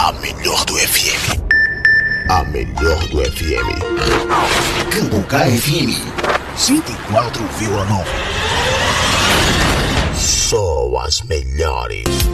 A melhor do FM. A melhor do FM. Cambucá FM 104,9. Só as melhores.